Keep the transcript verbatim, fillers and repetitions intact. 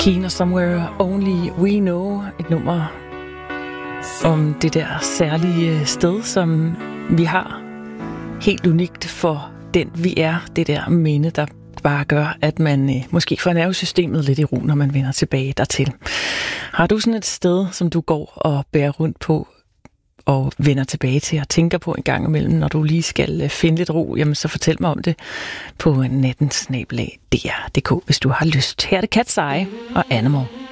Keane og Somewhere Only We Know, et nummer om det der særlige sted, som vi har, helt unikt for den vi er, det der minde, der bare gør, at man øh, måske får nervesystemet lidt i ro, når man vender tilbage dertil. Har du sådan et sted, som du går og bærer rundt på, og vender tilbage til og tænker på en gang imellem, når du lige skal finde lidt ro, jamen så fortæl mig om det på nattensnabelag punktum d r punktum d k, hvis du har lyst. Her er det Cat's Eye og Animal.